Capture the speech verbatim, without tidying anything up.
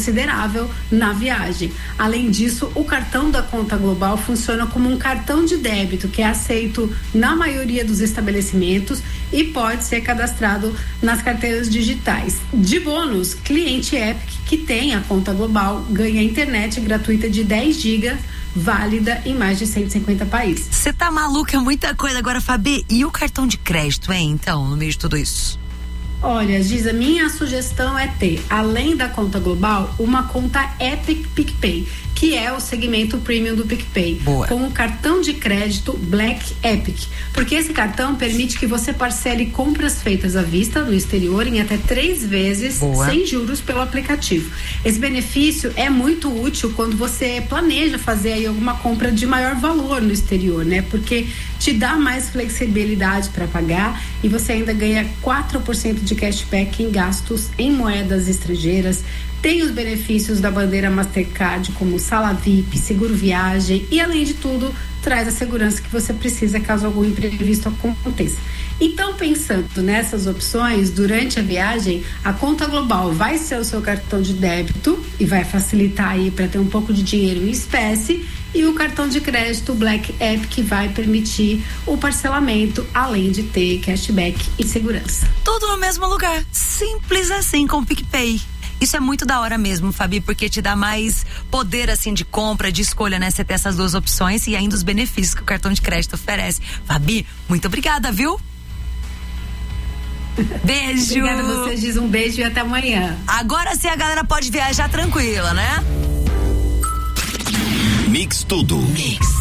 considerável na viagem. Além disso, o cartão da Conta Global funciona como um cartão de débito que é aceito na maioria dos estabelecimentos e pode ser cadastrado nas carteiras digitais. De bônus, cliente Epic que tem a Conta Global ganha internet gratuita de dez gigas, válida em mais de cento e cinquenta países. Você tá maluca, é muita coisa. Agora, Fabi, e o cartão de crédito, hein, então, no meio de tudo isso? Olha, Giz, a minha sugestão é ter, além da Conta Global, uma conta Epic PicPay, que é o segmento premium do PicPay. Boa. Com o cartão de crédito Black Epic, porque esse cartão permite que você parcele compras feitas à vista no exterior em até três vezes Boa. sem juros pelo aplicativo. Esse benefício é muito útil quando você planeja fazer aí alguma compra de maior valor no exterior, né? Porque te dá mais flexibilidade para pagar e você ainda ganha quatro por cento de cashback em gastos em moedas estrangeiras. Tem os benefícios da bandeira Mastercard, como sala V I P, seguro viagem e, além de tudo, traz a segurança que você precisa caso algum imprevisto aconteça. Então, pensando nessas opções, durante a viagem, a Conta Global vai ser o seu cartão de débito e vai facilitar aí para ter um pouco de dinheiro em espécie, e o cartão de crédito Black Epic vai permitir o parcelamento, além de ter cashback e segurança. Tudo no mesmo lugar, simples assim, com o PicPay. Isso é muito da hora mesmo, Fabi, porque te dá mais poder, assim, de compra, de escolha, né? Você ter essas duas opções e ainda os benefícios que o cartão de crédito oferece. Fabi, muito obrigada, viu? Beijo. Obrigada a você, Giz, um beijo e até amanhã. Agora sim a galera pode viajar tranquila, né? Mix Tudo. Mix.